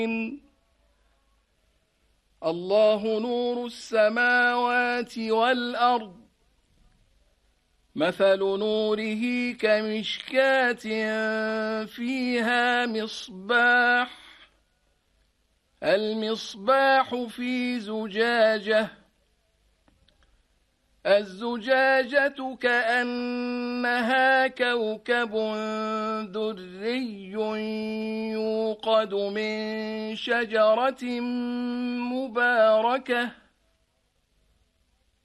الله نور السماوات والأرض مثل نوره كمشكاة فيها مصباح المصباح في زجاجة الزجاجة كأنها كوكب دري يوقد من شجرة مباركة